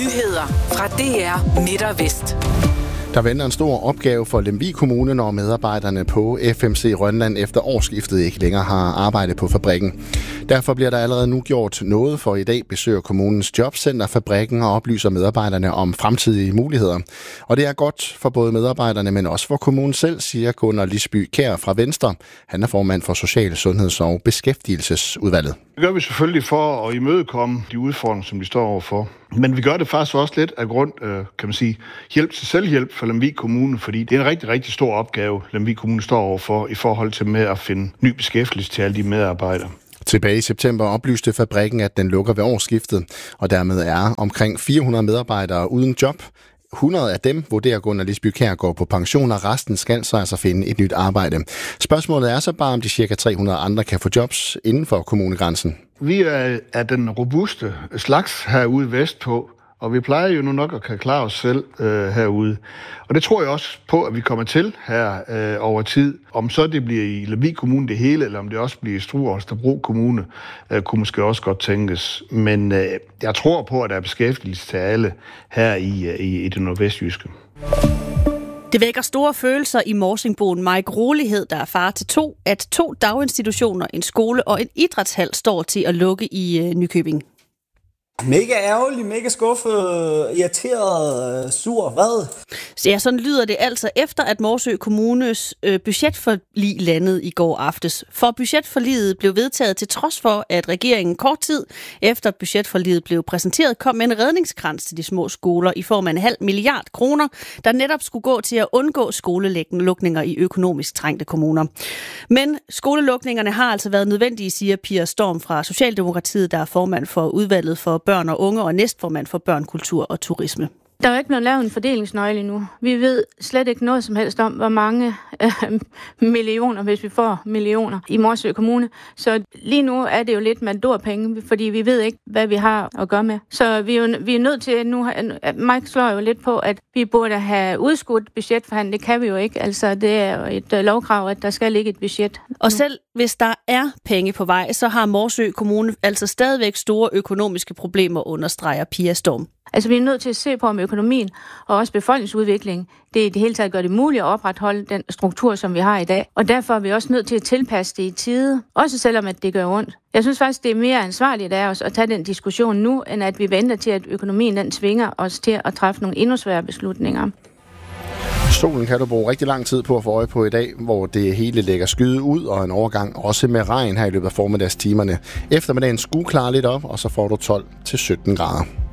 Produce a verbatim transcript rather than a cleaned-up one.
Nyheder fra D R Midt og Vest. Der venter en stor opgave for Lemvig Kommune, når medarbejderne på F M C Rønland efter årsskiftet ikke længere har arbejdet på fabrikken. Derfor bliver der allerede nu gjort noget, for i dag besøger kommunens jobcenter fabrikken og oplyser medarbejderne om fremtidige muligheder. Og det er godt for både medarbejderne, men også for kommunen selv, siger Gunnar Lisby Kjær fra Venstre. Han er formand for Social-, Sundheds- og Beskæftigelsesudvalget. Det gør vi selvfølgelig for at imødekomme de udfordringer, som de står overfor. Men vi gør det faktisk også lidt af grund, kan man sige, hjælp til selvhjælp for Lemvig Kommune, fordi det er en rigtig, rigtig stor opgave, Lemvig Kommune står overfor i forhold til med at finde ny beskæftigelse til alle de medarbejdere. Tilbage i september oplyste fabrikken, at den lukker ved årsskiftet, og dermed er omkring fire hundrede medarbejdere uden job. hundrede af dem vurderer Gunnar Lisby Kjær går på pension, og resten skal så altså finde et nyt arbejde. Spørgsmålet er så bare, om de cirka tre hundrede andre kan få jobs inden for kommunegrænsen. Vi er, er den robuste slags herude vestpå, og vi plejer jo nu nok at kan klare os selv øh, herude. Og det tror jeg også på, at vi kommer til her øh, over tid. Om så det bliver i Lemvig Kommune det hele, eller om det også bliver i Struer og Holstebro Kommune, øh, kunne måske også godt tænkes. Men øh, jeg tror på, at der er beskæftigelse til alle her i, i, i det nordvestjyske. Det vækker store følelser i morsingboen Mike Rolighed, der er far til to, at to daginstitutioner, en skole og en idrætshal står til at lukke i øh, Nykøbing. Mega ærgerlig, mega skuffet, irriteret, sur, hvad? Ja, sådan lyder det altså efter, at Morsø Kommunes øh, budgetforlig landede i går aftes. For budgetforliget blev vedtaget til trods for, at regeringen kort tid efter budgetforliget blev præsenteret, kom med en redningskrans til de små skoler i form af en halv milliard kroner, der netop skulle gå til at undgå skolelukninger i økonomisk trængte kommuner. Men skolelukningerne har altså været nødvendige, siger Pia Storm fra Socialdemokratiet, der er formand for udvalget for børn og unge og næstformand for børn, kultur og turisme. Der er jo ikke blevet lavet en fordelingsnøgle endnu. Vi ved slet ikke noget som helst om, hvor mange øh, millioner, hvis vi får millioner, i Morsø Kommune. Så lige nu er det jo lidt mandorpenge, fordi vi ved ikke, hvad vi har at gøre med. Så vi er, jo, vi er nødt til nu, Mike slår jo lidt på, at vi burde have udskudt budgetforhandling. Det kan vi jo ikke. Altså, det er jo et uh, lovkrav, at der skal ligge et budget. Og selv hvis der er penge på vej, så har Morsø Kommune altså stadigvæk store økonomiske problemer, understreger Pia Storm. Altså, vi er nødt til at se på, om økonomien og også befolkningsudvikling, det i det hele taget gør det muligt at opretholde den struktur, som vi har i dag. Og derfor er vi også nødt til at tilpasse det i tide, også selvom at det gør ondt. Jeg synes faktisk, det er mere ansvarligt af os at tage den diskussion nu, end at vi venter til, at økonomien den tvinger os til at træffe nogle endnu svære beslutninger. Solen kan du bruge rigtig lang tid på at få øje på i dag, hvor det hele lægger skyde ud, og en overgang også med regn her i løbet af formiddagstimerne. Eftermiddagen skulle klare lidt op, og så får du tolv til sytten grader.